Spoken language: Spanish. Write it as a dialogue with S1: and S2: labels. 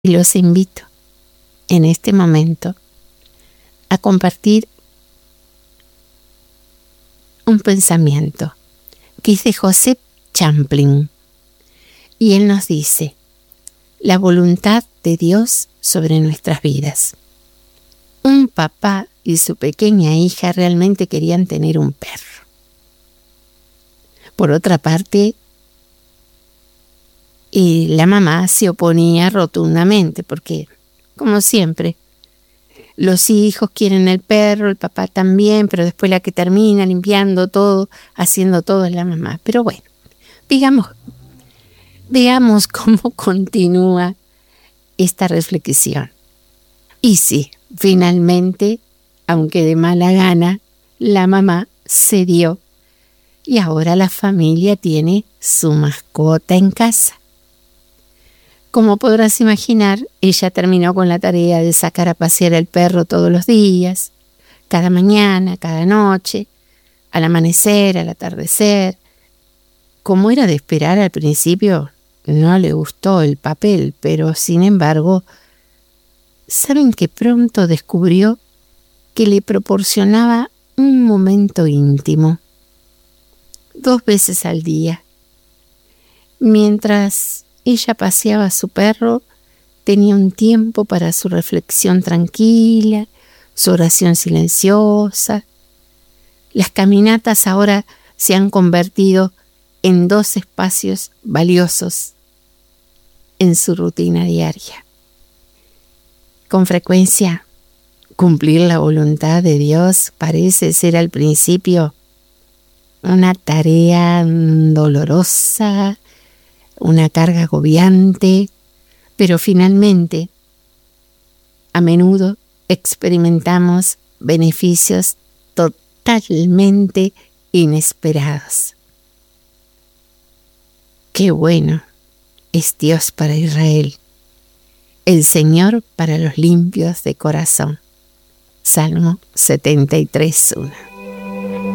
S1: Y los invito en este momento a compartir un pensamiento que es de Joseph Champlin. Y él nos dice: la voluntad de Dios sobre nuestras vidas. Un papá y su pequeña hija realmente querían tener un perro. Por otra parte, la mamá se oponía rotundamente porque, como siempre, los hijos quieren el perro, el papá también, pero después la que termina limpiando todo, haciendo todo es la mamá. Pero bueno, veamos cómo continúa esta reflexión. Y sí, finalmente, aunque de mala gana, la mamá cedió y ahora la familia tiene su mascota en casa. Como podrás imaginar, ella terminó con la tarea de sacar a pasear al perro todos los días, cada mañana, cada noche, al amanecer, al atardecer. Como era de esperar al principio, no le gustó el papel, pero sin embargo, ¿saben que pronto descubrió que le proporcionaba un momento íntimo? 2 veces al día. Mientras ella paseaba a su perro, tenía un tiempo para su reflexión tranquila, su oración silenciosa. Las caminatas ahora se han convertido en 2 espacios valiosos en su rutina diaria. Con frecuencia, cumplir la voluntad de Dios parece ser al principio una tarea dolorosa, una carga agobiante, pero finalmente, a menudo experimentamos beneficios totalmente inesperados. Qué bueno es Dios para Israel, el Señor para los limpios de corazón. Salmo 73:1.